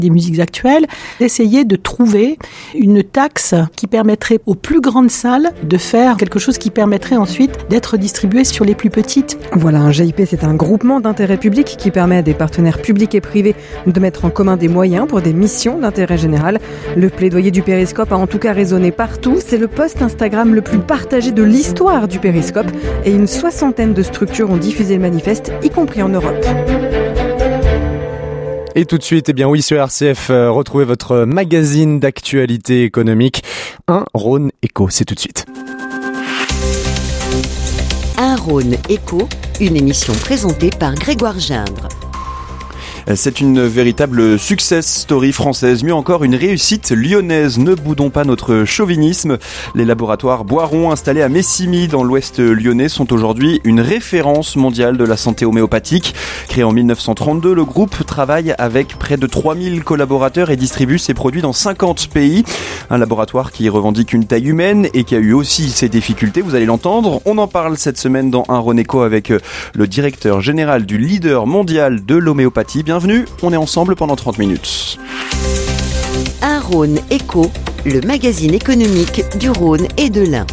des musiques actuelles, d'essayer de trouver une taxe qui permettrait aux plus grandes salles de faire quelque chose qui permettrait ensuite d'être distribué sur les plus petites. Voilà, un GIP, c'est un groupement d'intérêt public qui permet à des partenaires publics et privés de mettre en commun des moyens pour des missions d'intérêt général. Le plaidoyer du Périscope a en tout cas résonné partout. C'est le post Instagram le plus partagé de l'histoire du Périscope et une 60aine de structures ont diffusé le manifeste, y compris en Europe. Et tout de suite, oui, sur RCF, retrouvez votre magazine d'actualité économique, Un Rhône Éco. C'est tout de suite. Un Rhône Éco, une émission présentée par Grégoire Gindre. C'est une véritable success story française, mieux encore une réussite lyonnaise. Ne boudons pas notre chauvinisme. Les laboratoires Boiron installés à Messimie dans l'ouest lyonnais sont aujourd'hui une référence mondiale de la santé homéopathique. Créé en 1932, le groupe travaille avec près de 3000 collaborateurs et distribue ses produits dans 50 pays. Un laboratoire qui revendique une taille humaine et qui a eu aussi ses difficultés, vous allez l'entendre. On en parle cette semaine dans Un Rhône Éco avec le directeur général du leader mondial de l'homéopathie. Bienvenue, on est ensemble pendant 30 minutes. Un Rhône Éco, le magazine économique du Rhône et de l'Ain.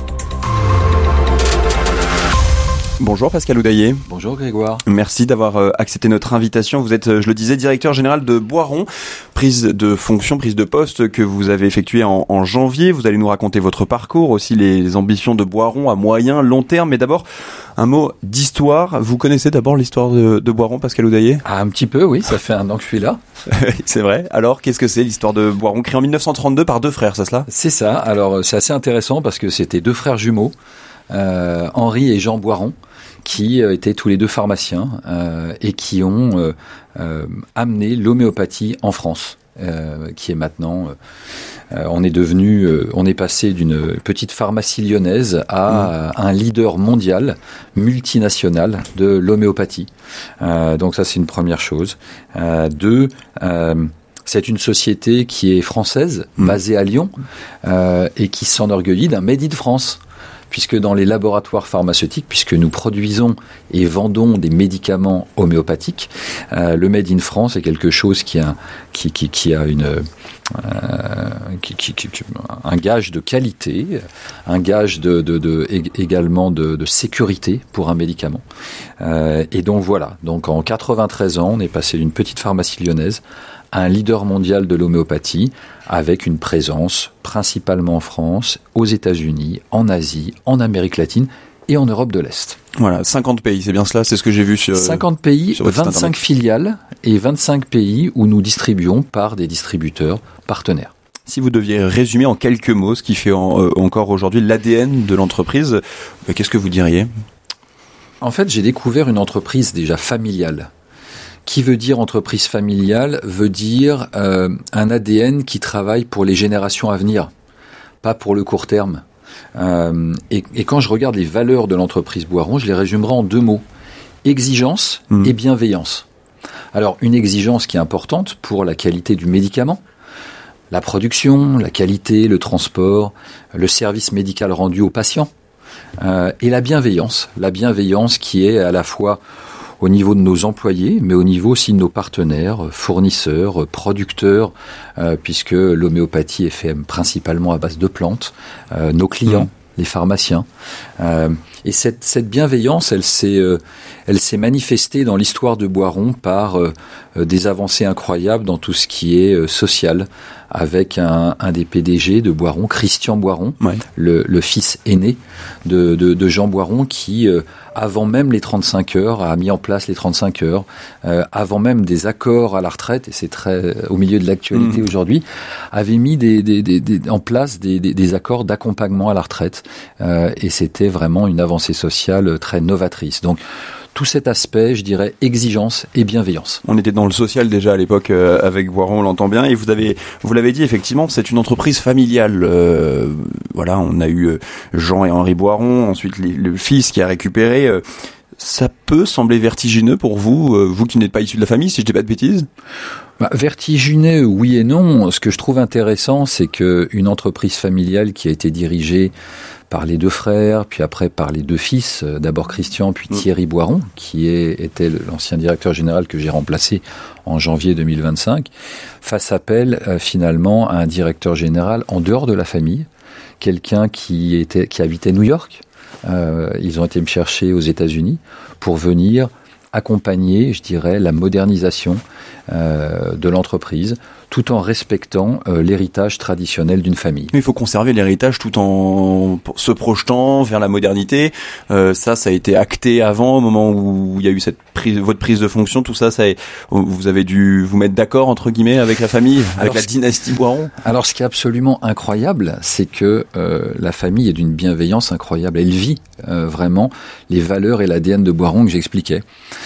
Bonjour Pascal Oudaillé. Bonjour Grégoire. Merci d'avoir accepté notre invitation. Vous êtes, je le disais, directeur général de Boiron. Prise de fonction, prise de poste que vous avez effectuée en janvier. Vous allez nous raconter votre parcours, aussi les ambitions de Boiron à moyen, long terme. Mais d'abord, un mot d'histoire. Vous connaissez d'abord l'histoire de Boiron, Pascal Oudaillé ? Un petit peu, oui. Ça fait un an que je suis là. C'est vrai. Alors, qu'est-ce que c'est l'histoire de Boiron, créée en 1932 par deux frères, c'est cela ? C'est ça. Alors, c'est assez intéressant parce que c'était deux frères jumeaux, Henri et Jean Boiron, qui étaient tous les deux pharmaciens et qui ont amené l'homéopathie en France, qui est maintenant... on est passé d'une petite pharmacie lyonnaise à un leader mondial, multinational de l'homéopathie. Donc ça, c'est une première chose. Deux... c'est une société qui est française, basée à Lyon, et qui s'enorgueillit d'un Made in France. Puisque dans les laboratoires pharmaceutiques, puisque nous produisons et vendons des médicaments homéopathiques, le Made in France est quelque chose qui a un gage de qualité, un gage également de sécurité pour un médicament. Et donc voilà. Donc en 93 ans, on est passé d'une petite pharmacie lyonnaise à un leader mondial de l'homéopathie, avec une présence principalement en France, aux États-Unis, en Asie, en Amérique latine et en Europe de l'Est. Voilà, 50 pays, c'est bien cela, c'est ce que j'ai vu sur 50 pays, sur votre 25 filiales et 25 pays où nous distribuons par des distributeurs partenaires. Si vous deviez résumer en quelques mots ce qui fait encore aujourd'hui l'ADN de l'entreprise, qu'est-ce que vous diriez ? En fait, j'ai découvert une entreprise déjà familiale. Qui veut dire entreprise familiale, veut dire un ADN qui travaille pour les générations à venir, pas pour le court terme. Et quand je regarde les valeurs de l'entreprise Boiron, je les résumerai en deux mots. Exigence et bienveillance. Alors, une exigence qui est importante pour la qualité du médicament, la production, la qualité, le transport, le service médical rendu aux patients, et la bienveillance qui est à la fois au niveau de nos employés, mais au niveau aussi de nos partenaires, fournisseurs, producteurs, puisque l'homéopathie est faite principalement à base de plantes, nos clients, les pharmaciens. Et cette bienveillance, elle s'est manifestée dans l'histoire de Boiron par des avancées incroyables dans tout ce qui est social, avec un des PDG de Boiron, Christian Boiron, le fils aîné de Jean Boiron, qui avant même les 35 heures, a mis en place les 35 heures, avant même des accords à la retraite, et c'est très au milieu de l'actualité aujourd'hui, avait mis en place des accords d'accompagnement à la retraite, et c'était vraiment une avancée sociale très novatrice. Donc, tout cet aspect, je dirais, exigence et bienveillance. On était dans le social déjà à l'époque avec Boiron, on l'entend bien, et vous l'avez dit, effectivement, c'est une entreprise familiale. Voilà, on a eu Jean et Henri Boiron, ensuite le fils qui a récupéré. Ça peut sembler vertigineux pour vous, vous qui n'êtes pas issu de la famille, si je dis pas de bêtises? Vertigineux, oui et non. Ce que je trouve intéressant, c'est qu'une entreprise familiale qui a été dirigée par les deux frères, puis après par les deux fils, d'abord Christian, puis Thierry Boiron, qui était l'ancien directeur général que j'ai remplacé en janvier 2025, fasse appel finalement à un directeur général en dehors de la famille, quelqu'un qui habitait New York. Ils ont été me chercher aux États-Unis pour venir accompagner, je dirais, la modernisation de l'entreprise, tout en respectant l'héritage traditionnel d'une famille. Il faut conserver l'héritage tout en se projetant vers la modernité. Ça a été acté avant, au moment où il y a eu votre prise de fonction. Tout ça, vous avez dû vous mettre d'accord, entre guillemets, avec la famille, avec la dynastie Boiron. Alors, ce qui est absolument incroyable, c'est que la famille est d'une bienveillance incroyable. Elle vit vraiment les valeurs et l'ADN de Boiron que j'expliquais.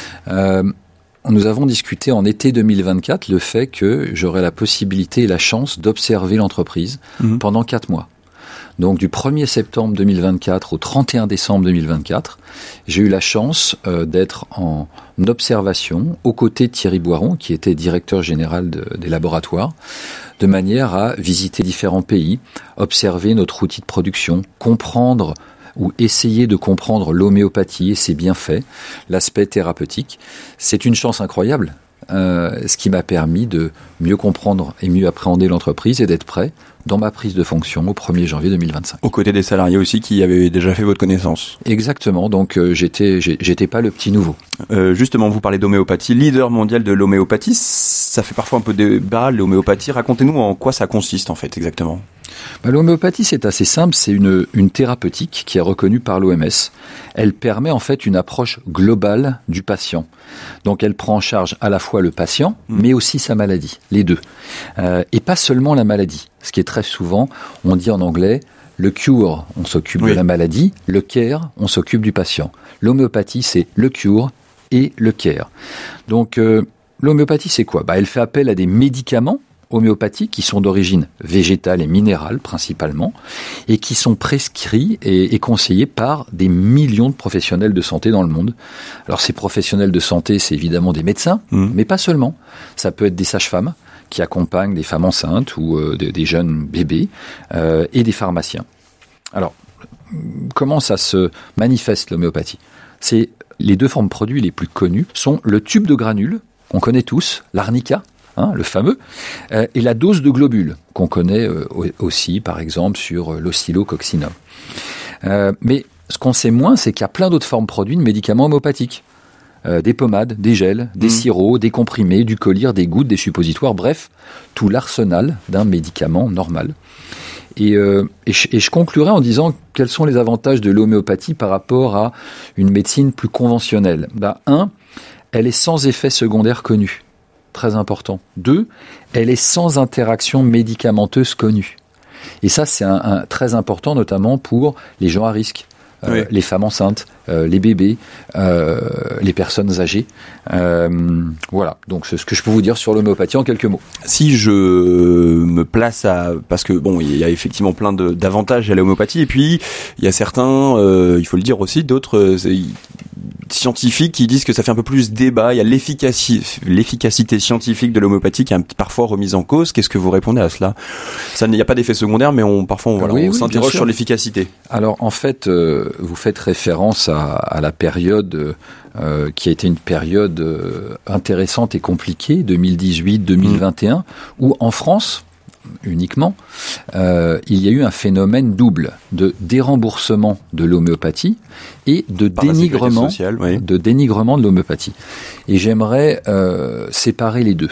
Nous avons discuté en été 2024 le fait que j'aurais la possibilité et la chance d'observer l'entreprise pendant 4 mois. Donc du 1er septembre 2024 au 31 décembre 2024, j'ai eu la chance d'être en observation aux côtés de Thierry Boiron, qui était directeur général des laboratoires, de manière à visiter différents pays, observer notre outil de production, comprendre ou essayer de comprendre l'homéopathie et ses bienfaits, l'aspect thérapeutique. C'est une chance incroyable, ce qui m'a permis de mieux comprendre et mieux appréhender l'entreprise et d'être prêt dans ma prise de fonction au 1er janvier 2025. Aux côtés des salariés aussi qui avaient déjà fait votre connaissance. Exactement, donc j'étais pas le petit nouveau. Justement, vous parlez d'homéopathie, leader mondial de l'homéopathie, ça fait parfois un peu débat, l'homéopathie. Racontez-nous en quoi ça consiste en fait exactement. L'homéopathie, c'est assez simple, c'est une thérapeutique qui est reconnue par l'OMS. Elle permet en fait une approche globale du patient. Donc elle prend en charge à la fois le patient, mais aussi sa maladie, les deux. Et pas seulement la maladie. Ce qui est très souvent, on dit en anglais, le cure, on s'occupe de la maladie, le care, on s'occupe du patient. L'homéopathie, c'est le cure et le care. Donc l'homéopathie, c'est quoi ? Elle fait appel à des médicaments homéopathiques qui sont d'origine végétale et minérale principalement, et qui sont prescrits et conseillés par des millions de professionnels de santé dans le monde. Alors ces professionnels de santé, c'est évidemment des médecins, mais pas seulement. Ça peut être des sages-femmes qui accompagnent des femmes enceintes ou des jeunes bébés, et des pharmaciens. Alors, comment ça se manifeste l'homéopathie ? C'est les deux formes de produits les plus connues sont le tube de granules, qu'on connaît tous, l'arnica, le fameux, et la dose de globules, qu'on connaît aussi, par exemple, sur l'oscillococcinum. Mais ce qu'on sait moins, c'est qu'il y a plein d'autres formes de produits de médicaments homéopathiques. Des pommades, des gels, des sirops, des comprimés, du collyre, des gouttes, des suppositoires, bref, tout l'arsenal d'un médicament normal. Et je conclurai en disant quels sont les avantages de l'homéopathie par rapport à une médecine plus conventionnelle. 1, elle est sans effet secondaire connu. Très important. 2, elle est sans interaction médicamenteuse connue. Et ça, c'est très important, notamment pour les gens à risque, les femmes enceintes, les bébés, les personnes âgées. Voilà, donc c'est ce que je peux vous dire sur l'homéopathie en quelques mots. Si je me place parce que il y a effectivement plein d'avantages à l'homéopathie, et puis il y a certains, il faut le dire aussi, d'autres scientifiques qui disent que ça fait un peu plus débat. Il y a l'efficacité scientifique de l'homéopathie qui est parfois remise en cause. Qu'est-ce que vous répondez à cela ? Ça, il n'y a pas d'effet secondaire, mais on s'interroge sur l'efficacité. Alors en fait, vous faites référence à la période qui a été une période intéressante et compliquée, 2018-2021, où en France uniquement, il y a eu un phénomène double de déremboursement de l'homéopathie et de dénigrement de l'homéopathie. Et j'aimerais séparer les deux.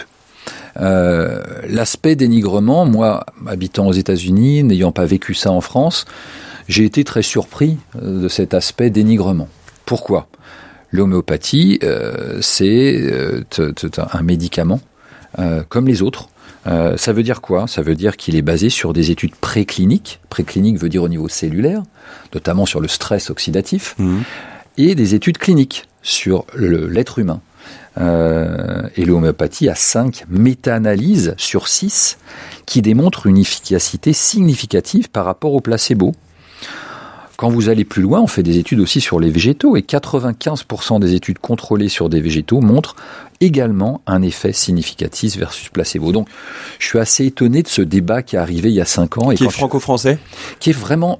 L'aspect dénigrement, moi, habitant aux États-Unis, n'ayant pas vécu ça en France, j'ai été très surpris de cet aspect dénigrement. Pourquoi ? L'homéopathie, c'est un médicament comme les autres. Ça veut dire quoi ? Ça veut dire qu'il est basé sur des études précliniques. Préclinique veut dire au niveau cellulaire, notamment sur le stress oxydatif, et des études cliniques sur l'être humain. Et l'homéopathie a 5 méta-analyses sur 6 qui démontrent une efficacité significative par rapport au placebo. quand vous allez plus loin, on fait des études aussi sur les végétaux et 95% des études contrôlées sur des végétaux montrent également un effet significatif versus placebo. Donc, je suis assez étonné de ce débat qui est arrivé il y a 5 ans. Qui est franco-français ? Qui est vraiment...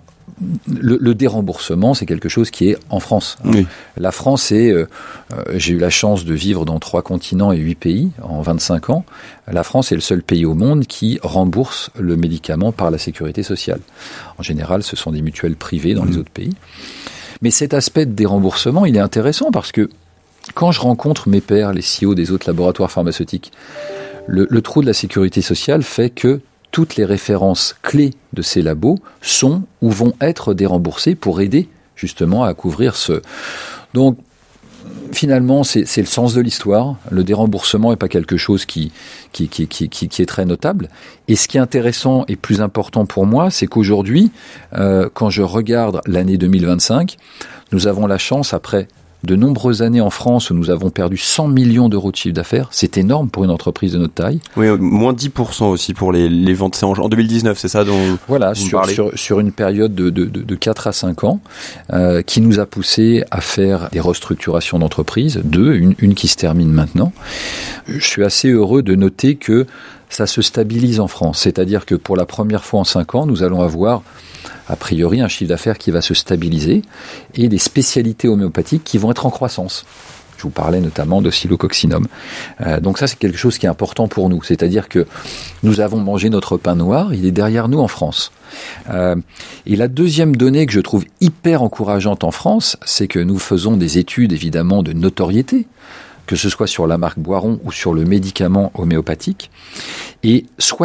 Le déremboursement, c'est quelque chose qui est en France. Oui. La France j'ai eu la chance de vivre dans 3 continents et 8 pays en 25 ans. La France est le seul pays au monde qui rembourse le médicament par la sécurité sociale. En général, ce sont des mutuelles privées dans les autres pays. Mais cet aspect de déremboursement, il est intéressant parce que quand je rencontre mes pairs, les CEO des autres laboratoires pharmaceutiques, le trou de la sécurité sociale fait que toutes les références clés de ces labos sont ou vont être déremboursées pour aider justement à couvrir ce... Donc, finalement, c'est le sens de l'histoire. Le déremboursement n'est pas quelque chose qui est très notable. Et ce qui est intéressant et plus important pour moi, c'est qu'aujourd'hui, quand je regarde l'année 2025, nous avons la chance, après de nombreuses années en France où nous avons perdu 100 millions d'euros de chiffre d'affaires, c'est énorme pour une entreprise de notre taille. Oui, moins 10% aussi pour les ventes. C'est en 2019, c'est ça dont voilà, vous parlez ? sur une période de 4 à 5 ans, qui nous a poussé à faire des restructurations d'entreprises, une qui se termine maintenant. Je suis assez heureux de noter que ça se stabilise en France. C'est-à-dire que pour la première fois en 5 ans, nous allons avoir a priori un chiffre d'affaires qui va se stabiliser et des spécialités homéopathiques qui vont être en croissance. Je vous parlais notamment de Oscillococcinum. Donc ça, c'est quelque chose qui est important pour nous. C'est-à-dire que nous avons mangé notre pain noir, il est derrière nous en France. Et la deuxième donnée que je trouve hyper encourageante en France, c'est que nous faisons des études évidemment de notoriété, que ce soit sur la marque Boiron ou sur le médicament homéopathique. Et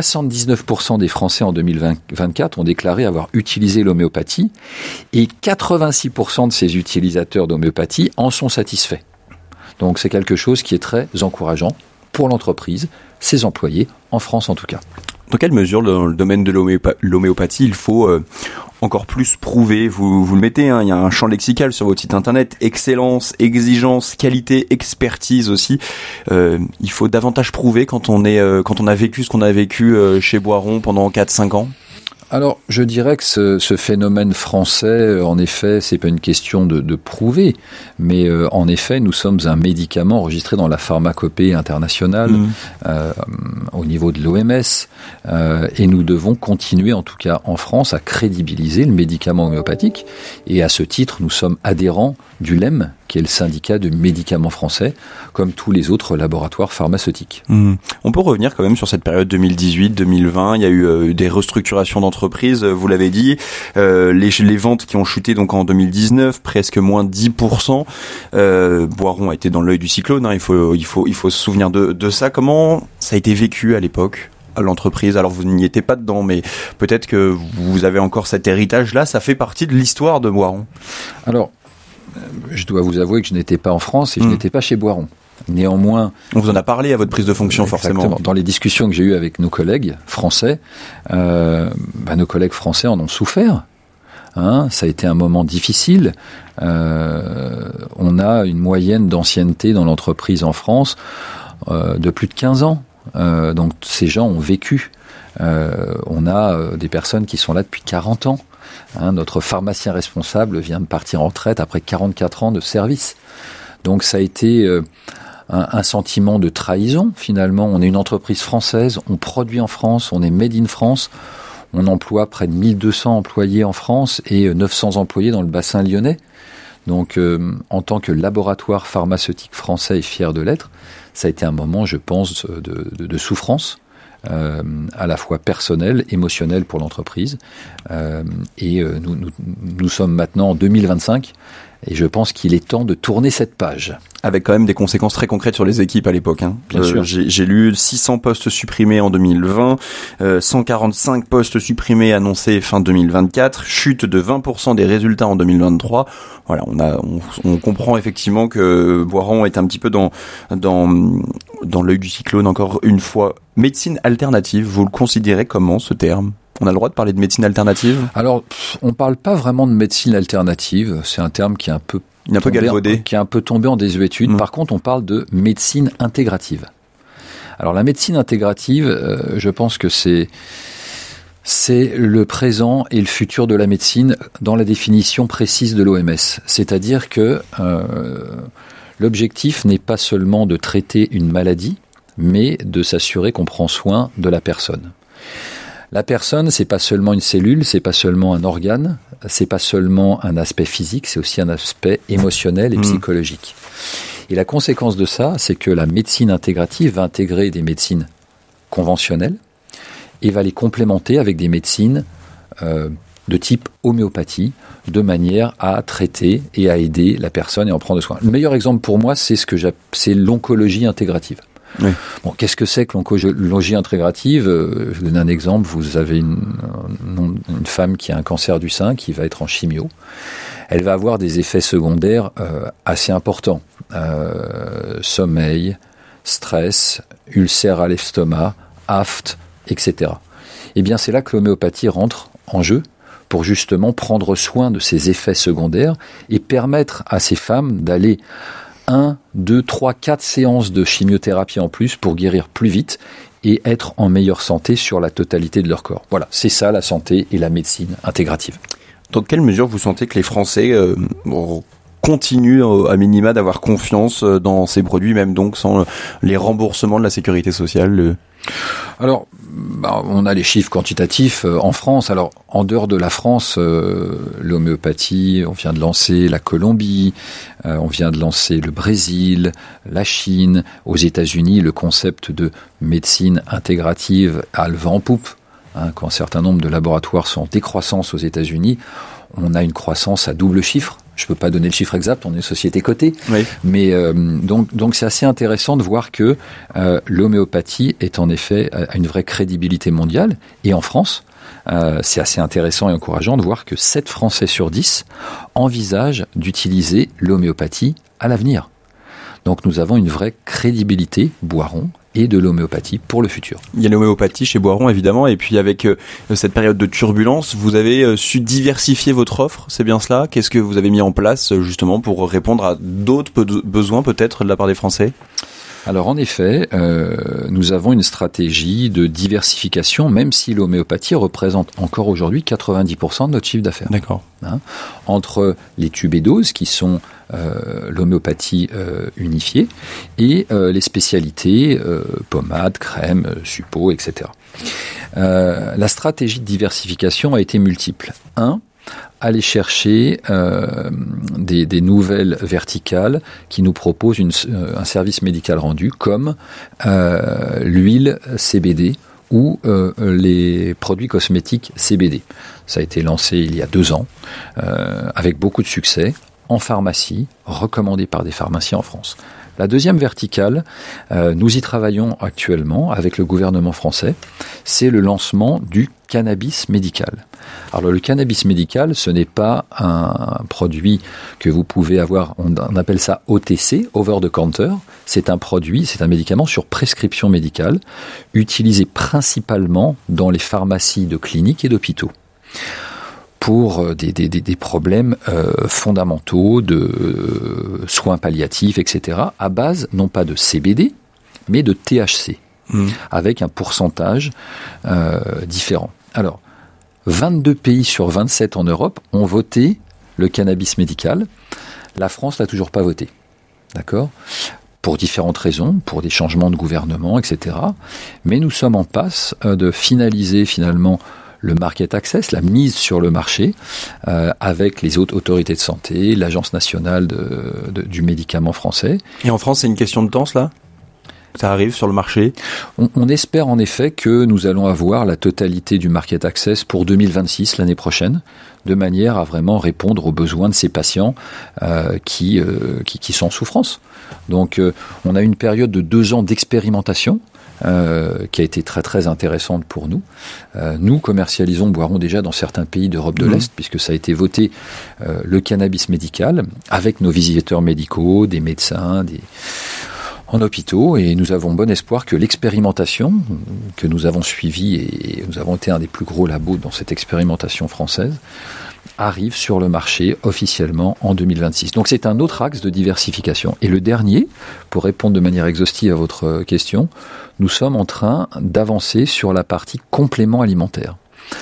79% des Français en 2024 ont déclaré avoir utilisé l'homéopathie et 86% de ces utilisateurs d'homéopathie en sont satisfaits. Donc c'est quelque chose qui est très encourageant pour l'entreprise, ses employés, en France en tout cas. Dans quelle mesure, dans le domaine de l'homéopathie, il faut encore plus prouver, vous le mettez, hein, il y a un champ lexical sur votre site internet, excellence, exigence, qualité, expertise aussi. Il faut davantage prouver quand on a vécu ce qu'on a vécu chez Boiron pendant 4-5 ans. Alors, je dirais que ce phénomène français, en effet, c'est pas une question de prouver, mais en effet, nous sommes un médicament enregistré dans la pharmacopée internationale, au niveau de l'OMS, et nous devons continuer, en tout cas en France, à crédibiliser le médicament homéopathique. Et à ce titre, nous sommes adhérents du LEM, qui est le syndicat de médicaments français, comme tous les autres laboratoires pharmaceutiques. On peut revenir quand même sur cette période 2018-2020. Il y a eu des restructurations d'entreprises, vous l'avez dit. Les ventes qui ont chuté donc en 2019, presque moins 10%. Boiron a été dans l'œil du cyclone. Hein, il faut se souvenir de ça. Comment ça a été vécu à l'époque, à l'entreprise? Alors vous n'y étiez pas dedans, mais peut-être que vous avez encore cet héritage-là. Ça fait partie de l'histoire de Boiron. Alors, je dois vous avouer que je n'étais pas en France et je n'étais pas chez Boiron. Néanmoins... On vous en a parlé à votre prise de fonction, forcément. Dans les discussions que j'ai eues avec nos collègues français, nos collègues français en ont souffert. Ça a été un moment difficile. On a une moyenne d'ancienneté dans l'entreprise en France de plus de 15 ans. Donc ces gens ont vécu. On a des personnes qui sont là depuis 40 ans. Notre pharmacien responsable vient de partir en retraite après 44 ans de service. Donc ça a été un sentiment de trahison finalement. On est une entreprise française, on produit en France, on est made in France, on emploie près de 1200 employés en France et 900 employés dans le bassin lyonnais. Donc en tant que laboratoire pharmaceutique français et fier de l'être, ça a été un moment, je pense, de souffrance. À la fois personnel, émotionnel pour l'entreprise. Nous sommes maintenant en 2025 et je pense qu'il est temps de tourner cette page. Avec quand même des conséquences très concrètes sur les équipes à l'époque. Bien sûr. J'ai lu 600 postes supprimés en 2020, 145 postes supprimés annoncés fin 2024, chute de 20% des résultats en 2023. Voilà, on comprend effectivement que Boiron est un petit peu dans l'œil du cyclone encore une fois. Médecine alternative, vous le considérez comment ce terme ? On a le droit de parler de médecine alternative ? Alors, on ne parle pas vraiment de médecine alternative. C'est un terme qui est un peu galvaudé, qui est un peu tombé en désuétude. Par contre, on parle de médecine intégrative. Alors, la médecine intégrative, je pense que c'est C'est le présent et le futur de la médecine dans la définition précise de l'OMS. C'est-à-dire que l'objectif n'est pas seulement de traiter une maladie, mais de s'assurer qu'on prend soin de la personne. La personne, c'est pas seulement une cellule, c'est pas seulement un organe, c'est pas seulement un aspect physique, c'est aussi un aspect émotionnel et psychologique. Et la conséquence de ça, c'est que la médecine intégrative va intégrer des médecines conventionnelles et va les complémenter avec des médecines de type homéopathie, de manière à traiter et à aider la personne et en prendre soin. Le meilleur exemple pour moi, c'est l'oncologie intégrative. Oui. Bon, qu'est-ce que c'est que l'oncologie intégrative ? Je vous donne un exemple. Vous avez une femme qui a un cancer du sein qui va être en chimio. Elle va avoir des effets secondaires assez importants. Sommeil, stress, ulcère à l'estomac, aphte, etc. Eh bien, c'est là que l'homéopathie rentre en jeu pour justement prendre soin de ces effets secondaires et permettre à ces femmes d'aller 1, 2, 3, 4 séances de chimiothérapie en plus pour guérir plus vite et être en meilleure santé sur la totalité de leur corps. Voilà, c'est ça la santé et la médecine intégrative. Dans quelle mesure vous sentez que les Français continuent à minima d'avoir confiance dans ces produits, même donc sans les remboursements de la sécurité sociale Alors, on a les chiffres quantitatifs en France. Alors, en dehors de la France, l'homéopathie, on vient de lancer la Colombie, on vient de lancer le Brésil, la Chine. Aux États-Unis, le concept de médecine intégrative a le vent en poupe. Quand un certain nombre de laboratoires sont en décroissance aux États-Unis, on a une croissance à double chiffre. Je ne peux pas donner le chiffre exact, on est une société cotée. Oui. Mais donc c'est assez intéressant de voir que l'homéopathie est en effet à une vraie crédibilité mondiale. Et en France, c'est assez intéressant et encourageant de voir que 7 Français sur 10 envisagent d'utiliser l'homéopathie à l'avenir. Donc nous avons une vraie crédibilité, Boiron, et de l'homéopathie pour le futur. Il y a l'homéopathie chez Boiron, évidemment, et puis avec cette période de turbulence, vous avez su diversifier votre offre, c'est bien cela ? Qu'est-ce que vous avez mis en place justement pour répondre à d'autres besoins peut-être de la part des Français ? Alors en effet, nous avons une stratégie de diversification, même si l'homéopathie représente encore aujourd'hui 90% de notre chiffre d'affaires. D'accord. Entre les tubes et doses, qui sont l'homéopathie unifiée, et les spécialités, pommades, crèmes, suppos, etc. La stratégie de diversification a été multiple. Aller chercher des nouvelles verticales qui nous proposent un service médical rendu, comme l'huile CBD ou les produits cosmétiques CBD. Ça a été lancé il y a 2 ans, avec beaucoup de succès, en pharmacie, recommandé par des pharmaciens en France. La deuxième verticale, nous y travaillons actuellement avec le gouvernement français, c'est le lancement du cannabis médical. Alors le cannabis médical, ce n'est pas un produit que vous pouvez avoir, on appelle ça OTC, over the counter, c'est un médicament sur prescription médicale, utilisé principalement dans les pharmacies de cliniques et d'hôpitaux, pour des problèmes fondamentaux de soins palliatifs, etc., à base non pas de CBD, mais de THC, avec un pourcentage différent. Alors, 22 pays sur 27 en Europe ont voté le cannabis médical. La France l'a toujours pas voté, d'accord ? Pour différentes raisons, pour des changements de gouvernement, etc. Mais nous sommes en passe de finaliser finalement le market access, la mise sur le marché, avec les autres autorités de santé, l'Agence nationale du médicament français. Et en France, c'est une question de temps, cela ? Ça arrive sur le marché ? On espère en effet que nous allons avoir la totalité du market access pour 2026, l'année prochaine, de manière à vraiment répondre aux besoins de ces patients qui sont en souffrance. Donc on a une période de 2 ans d'expérimentation, qui a été très très intéressante pour nous. Nous commercialisons Boiron déjà dans certains pays d'Europe de l'Est, puisque ça a été voté le cannabis médical, avec nos visiteurs médicaux, des médecins, en hôpitaux, et nous avons bon espoir que l'expérimentation que nous avons suivie, et nous avons été un des plus gros labos dans cette expérimentation française, arrive sur le marché officiellement en 2026. Donc c'est un autre axe de diversification. Et le dernier, pour répondre de manière exhaustive à votre question, nous sommes en train d'avancer sur la partie complément alimentaire.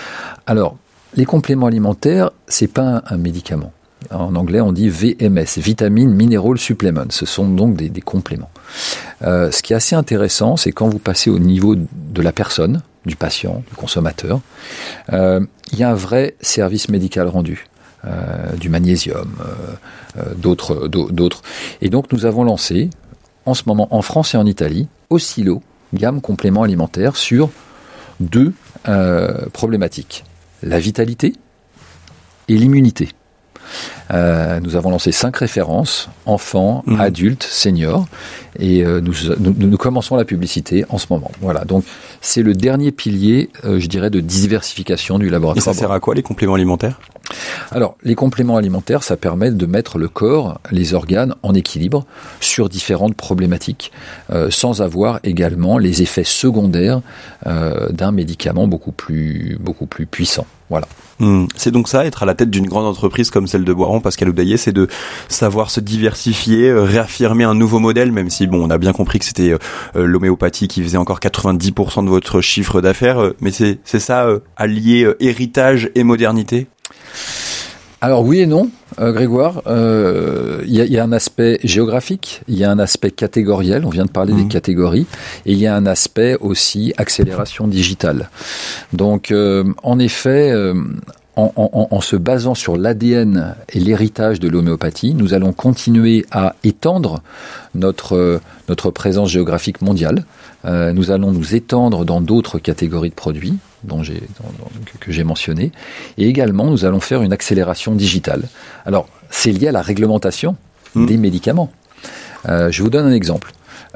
Alors, les compléments alimentaires, c'est pas un médicament. En anglais, on dit VMS, Vitamin Mineral Supplement. Ce sont donc des compléments. Ce qui est assez intéressant, c'est quand vous passez au niveau de la personne, du patient, du consommateur, il y a un vrai service médical rendu. Du magnésium, d'autres. Et donc, nous avons lancé, en ce moment, en France et en Italie, Oscillo, gamme compléments alimentaires sur 2 problématiques. La vitalité et l'immunité. Nous avons lancé 5 références, enfants, adultes, seniors, et nous commençons la publicité en ce moment. Voilà, donc c'est le dernier pilier, je dirais, de diversification du laboratoire. Et ça sert à quoi, les compléments alimentaires ? Alors, les compléments alimentaires, ça permet de mettre le corps, les organes en équilibre sur différentes problématiques, sans avoir également les effets secondaires d'un médicament beaucoup plus puissant. Voilà. C'est donc ça, être à la tête d'une grande entreprise comme celle de Boiron, Pascal Oudaillet, c'est de savoir se diversifier, réaffirmer un nouveau modèle, même si on a bien compris que c'était l'homéopathie qui faisait encore 90% de votre chiffre d'affaires, mais c'est ça, allier héritage et modernité ? Alors oui et non, Grégoire. Il y a un aspect géographique, il y a un aspect catégoriel, on vient de parler des catégories, et il y a un aspect aussi accélération digitale. Donc en effet, en se basant sur l'ADN et l'héritage de l'homéopathie, nous allons continuer à étendre notre présence géographique mondiale. Nous allons nous étendre dans d'autres catégories de produits que j'ai mentionné, et également nous allons faire une accélération digitale. Alors c'est lié à la réglementation des médicaments. Je vous donne un exemple.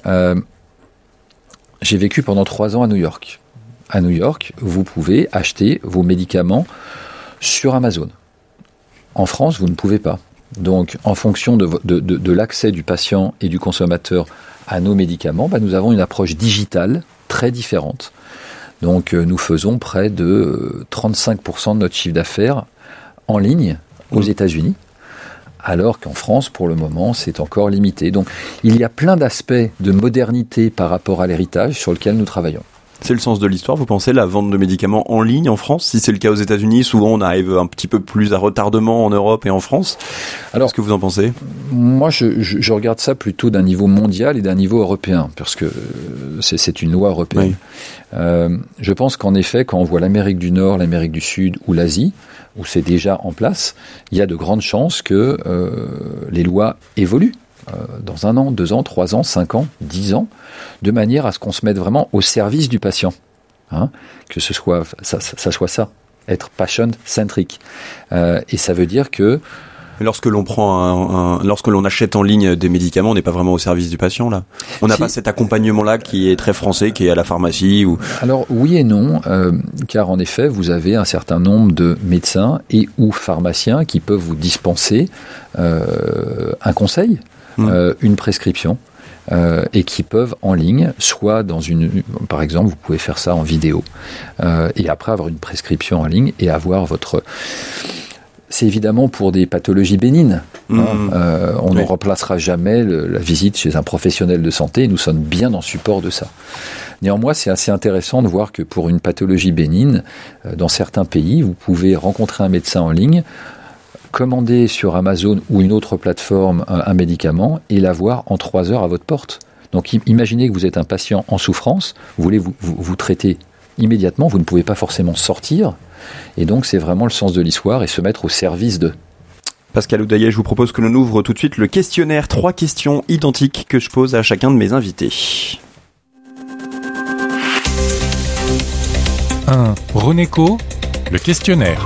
J'ai vécu pendant 3 ans à New York. À New York, vous pouvez acheter vos médicaments sur Amazon. En France, vous ne pouvez pas. Donc en fonction de l'accès du patient et du consommateur à nos médicaments, nous avons une approche digitale très différente. Donc nous faisons près de 35% de notre chiffre d'affaires en ligne aux États-Unis, alors qu'en France, pour le moment, c'est encore limité. Donc il y a plein d'aspects de modernité par rapport à l'héritage sur lequel nous travaillons. C'est le sens de l'histoire, vous pensez, la vente de médicaments en ligne en France ? Si c'est le cas aux États-Unis, souvent on arrive un petit peu plus à retardement en Europe et en France. Alors, qu'est-ce que vous en pensez ? Moi, je regarde ça plutôt d'un niveau mondial et d'un niveau européen, parce que c'est une loi européenne. Oui. Je pense qu'en effet, quand on voit l'Amérique du Nord, l'Amérique du Sud ou l'Asie, où c'est déjà en place, il y a de grandes chances que les lois évoluent. Dans 1 an, 2 ans, 3 ans, 5 ans, 10 ans, de manière à ce qu'on se mette vraiment au service du patient. Que ce soit ça, être patient-centric. Et ça veut dire que... Lorsque l'on achète en ligne des médicaments, on n'est pas vraiment au service du patient, là. On n'a pas cet accompagnement-là qui est très français, qui est à la pharmacie ou... Alors, oui et non, car en effet, vous avez un certain nombre de médecins et ou pharmaciens qui peuvent vous dispenser un conseil, une prescription, et qui peuvent en ligne, soit par exemple, vous pouvez faire ça en vidéo, et après avoir une prescription en ligne et avoir votre... C'est évidemment pour des pathologies bénignes. On ne remplacera jamais la visite chez un professionnel de santé, et nous sommes bien en support de ça. Néanmoins, c'est assez intéressant de voir que pour une pathologie bénigne, dans certains pays, vous pouvez rencontrer un médecin en ligne, commander sur Amazon ou une autre plateforme un médicament et l'avoir en 3 heures à votre porte. Donc imaginez que vous êtes un patient en souffrance, vous voulez vous traiter immédiatement, vous ne pouvez pas forcément sortir, et donc c'est vraiment le sens de l'histoire et se mettre au service de... Pascal Oudaillet, je vous propose que l'on ouvre tout de suite le questionnaire, 3 questions identiques que je pose à chacun de mes invités. 1. Roneco, le questionnaire.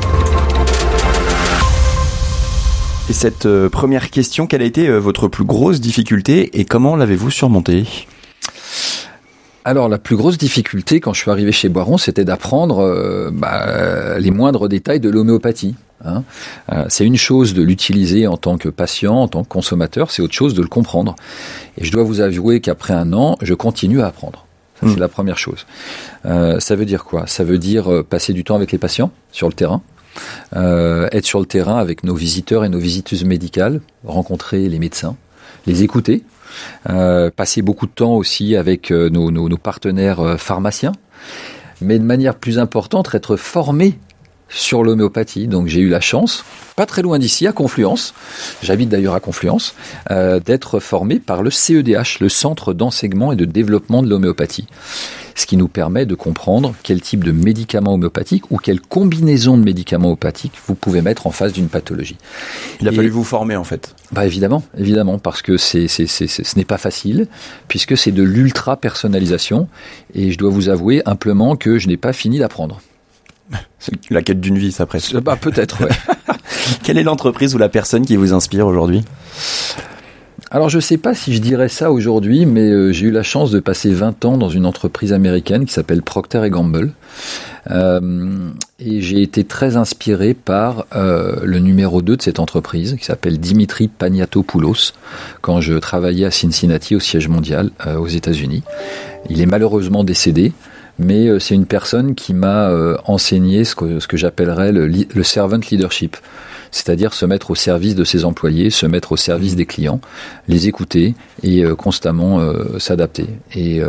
Et cette première question, quelle a été votre plus grosse difficulté et comment l'avez-vous surmontée ? Alors, la plus grosse difficulté, quand je suis arrivé chez Boiron, c'était d'apprendre les moindres détails de l'homéopathie. C'est une chose de l'utiliser en tant que patient, en tant que consommateur, c'est autre chose de le comprendre. Et je dois vous avouer qu'après 1 an, je continue à apprendre. Ça, c'est la première chose. Ça veut dire quoi ? Ça veut dire passer du temps avec les patients, sur le terrain, être sur le terrain avec nos visiteurs et nos visiteuses médicales, rencontrer les médecins, les écouter, passer beaucoup de temps aussi avec nos partenaires pharmaciens, mais de manière plus importante, être formé sur l'homéopathie. Donc j'ai eu la chance, pas très loin d'ici, à Confluence, j'habite d'ailleurs à Confluence, d'être formé par le CEDH, le Centre d'enseignement et de développement de l'homéopathie. Ce qui nous permet de comprendre quel type de médicaments homéopathiques ou quelle combinaison de médicaments homéopathiques vous pouvez mettre en face d'une pathologie. Il a fallu vous former en fait. Évidemment, parce que ce n'est pas facile, puisque c'est de l'ultra personnalisation, et je dois vous avouer humblement que je n'ai pas fini d'apprendre. C'est la quête d'une vie, ça presque. Peut-être, ouais. Quelle est l'entreprise ou la personne qui vous inspire aujourd'hui ? Alors je ne sais pas si je dirais ça aujourd'hui, mais j'ai eu la chance de passer 20 ans dans une entreprise américaine qui s'appelle Procter & Gamble. Et j'ai été très inspiré par le numéro 2 de cette entreprise, qui s'appelle Dimitri Paniatopoulos, quand je travaillais à Cincinnati, au siège mondial, aux États-Unis. Il est malheureusement décédé, mais c'est une personne qui m'a enseigné ce que j'appellerais le servant leadership. C'est-à-dire se mettre au service de ses employés, se mettre au service des clients, les écouter et constamment s'adapter. Et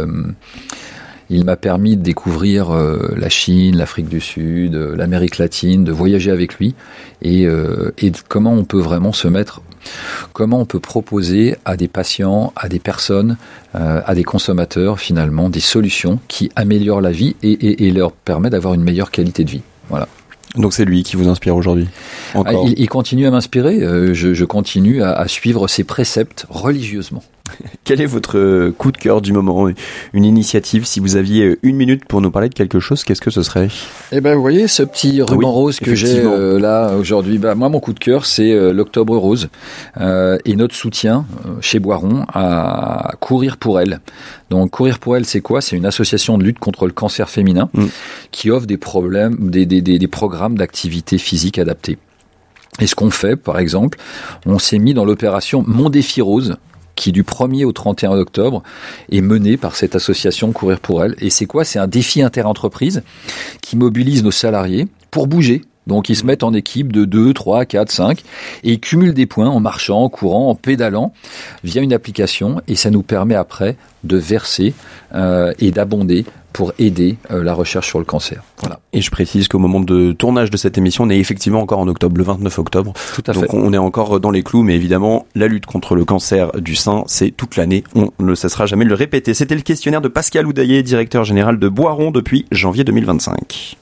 il m'a permis de découvrir la Chine, l'Afrique du Sud, l'Amérique latine, de voyager avec lui et comment on peut vraiment comment on peut proposer à des patients, à des personnes, à des consommateurs finalement des solutions qui améliorent la vie et leur permettent d'avoir une meilleure qualité de vie. Voilà. Donc c'est lui qui vous inspire aujourd'hui. Encore. Il continue à m'inspirer. Je continue à suivre ses préceptes religieusement. Quel est votre coup de cœur du moment ? Une initiative, si vous aviez 1 minute pour nous parler de quelque chose, qu'est-ce que ce serait ? Vous voyez ce petit ruban rose que j'ai là aujourd'hui. Moi, mon coup de cœur, c'est l'Octobre Rose et notre soutien chez Boiron à Courir pour elle. Donc, Courir pour elle, c'est quoi ? C'est une association de lutte contre le cancer féminin qui offre des programmes d'activité physique adaptés. Et ce qu'on fait, par exemple, on s'est mis dans l'opération Mon Défi Rose, qui du 1er au 31 octobre est menée par cette association Courir pour elle. Et c'est quoi ? C'est un défi inter-entreprise qui mobilise nos salariés pour bouger. Donc ils se mettent en équipe de 2, 3, 4, 5 et ils cumulent des points en marchant, en courant, en pédalant via une application, et ça nous permet après de verser et d'abonder pour aider la recherche sur le cancer. Voilà. Et je précise qu'au moment de tournage de cette émission, on est effectivement encore en octobre, le 29 octobre. Tout à fait. Donc on est encore dans les clous, mais évidemment, la lutte contre le cancer du sein, c'est toute l'année. On ne cessera jamais de le répéter. C'était le questionnaire de Pascal Oudaillé, directeur général de Boiron depuis janvier 2025.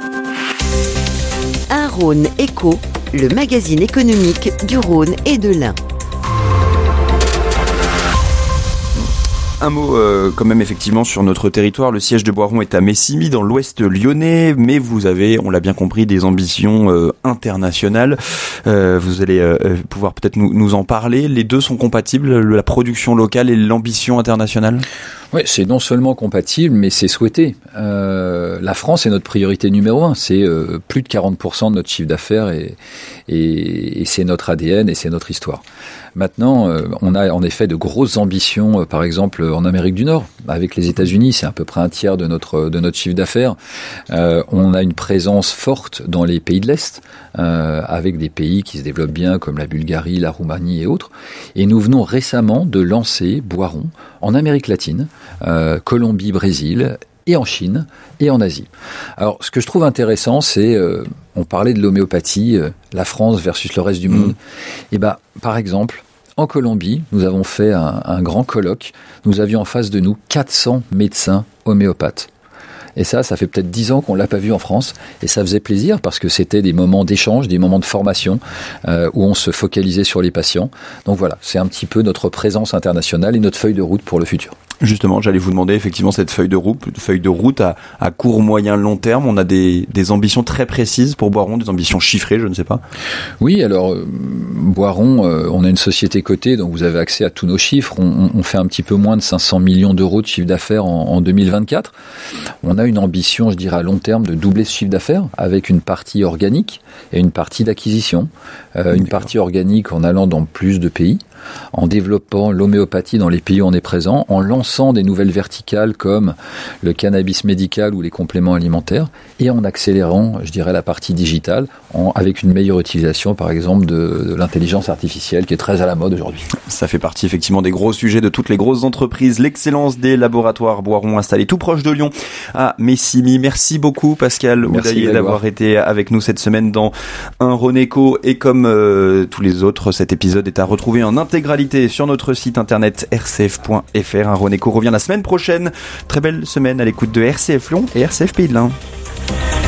Un Rhône Éco, le magazine économique du Rhône et de l'Ain. Un mot quand même effectivement sur notre territoire. Le siège de Boiron est à Messimie dans l'ouest lyonnais, mais vous avez, on l'a bien compris, des ambitions internationales. Vous allez pouvoir peut-être nous en parler. Les deux sont compatibles, la production locale et l'ambition internationale ? Oui, c'est non seulement compatible, mais c'est souhaité. La France est notre priorité numéro 1. C'est plus de 40% de notre chiffre d'affaires et c'est notre ADN et c'est notre histoire. Maintenant, on a en effet de grosses ambitions, par exemple en Amérique du Nord, avec les États-Unis, c'est à peu près un tiers de notre chiffre d'affaires. On a une présence forte dans les pays de l'Est, avec des pays qui se développent bien, comme la Bulgarie, la Roumanie et autres. Et nous venons récemment de lancer Boiron en Amérique latine, Colombie, Brésil, et en Chine et en Asie. Alors, ce que je trouve intéressant, c'est, on parlait de l'homéopathie, la France versus le reste du monde. Et par exemple, en Colombie, nous avons fait un grand colloque. Nous avions en face de nous 400 médecins homéopathes. Et ça fait peut-être 10 ans qu'on l'a pas vu en France, et ça faisait plaisir parce que c'était des moments d'échange, des moments de formation où on se focalisait sur les patients. Donc voilà, c'est un petit peu notre présence internationale et notre feuille de route pour le futur. Justement, j'allais vous demander effectivement cette feuille de route à court, moyen, long terme. On a des ambitions très précises pour Boiron, des ambitions chiffrées, je ne sais pas. Oui, alors Boiron, on a une société cotée, donc vous avez accès à tous nos chiffres. On fait un petit peu moins de 500 millions d'euros de chiffre d'affaires en 2024. On a une ambition, je dirais à long terme, de doubler ce chiffre d'affaires avec une partie organique et une partie d'acquisition. Une partie organique en allant dans plus de pays. en développant l'homéopathie dans les pays où on est présent, en lançant des nouvelles verticales comme le cannabis médical ou les compléments alimentaires, et en accélérant, je dirais, la partie digitale, avec une meilleure utilisation, par exemple, de l'intelligence artificielle qui est très à la mode aujourd'hui. Ça fait partie effectivement des gros sujets de toutes les grosses entreprises. L'excellence des laboratoires Boiron installés tout proche de Lyon à Messimy. Merci beaucoup Pascal Houdaillé d'avoir été avec nous cette semaine dans Un Rhône Éco. Et comme tous les autres, cet épisode est à retrouver en intégralité sur notre site internet rcf.fr. Un Rhône Éco revient la semaine prochaine. Très belle semaine à l'écoute de RCF Lyon et RCF Pays de l'Ain.